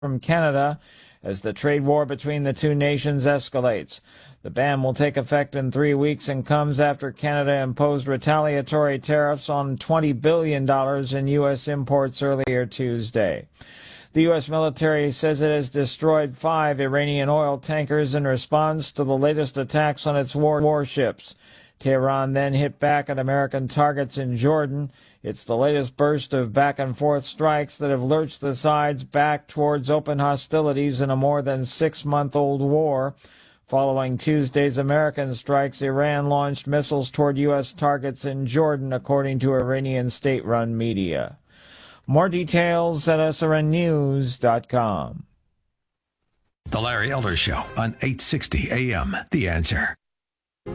from Canada as the trade war between the two nations escalates. The ban will take effect in 3 weeks and comes after Canada imposed retaliatory tariffs on $20 billion in U.S. imports earlier Tuesday. The U.S. military says it has destroyed 5 Iranian oil tankers in response to the latest attacks on its warships. Tehran then hit back at American targets in Jordan. It's the latest burst of back-and-forth strikes that have lurched the sides back towards open hostilities in a more than 6-month-old war. Following Tuesday's American strikes, Iran launched missiles toward U.S. targets in Jordan, according to Iranian state-run media. More details at srnnews.com. The Larry Elder Show on 860 AM. The Answer.